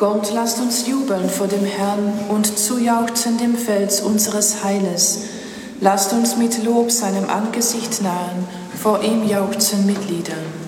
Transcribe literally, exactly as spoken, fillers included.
Kommt, lasst uns jubeln vor dem Herrn und zujauchzen dem Fels unseres Heiles. Lasst uns mit Lob seinem Angesicht nahen, vor ihm jauchzen mit Liedern.